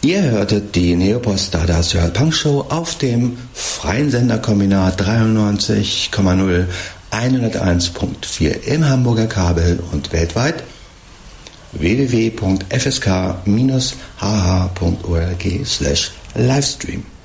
Ihr hörtet die Neopost Stardust Punk Show auf dem freien Senderkombinat 93,0 101.4 im Hamburger Kabel und weltweit www.fsk-hh.org/Livestream.